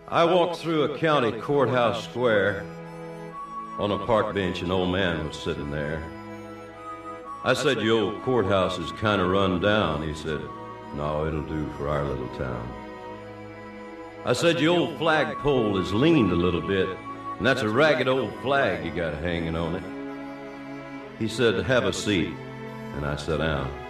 I walked through a county courthouse square. On a park bench, an old man was sitting there. I said, "Your old courthouse is kind of run down." He said, "No, it'll do for our little town." I said, "Your old flagpole is leaned a little bit, and that's a ragged old flag you got hanging on it." He said, "Have a seat," and I sat down.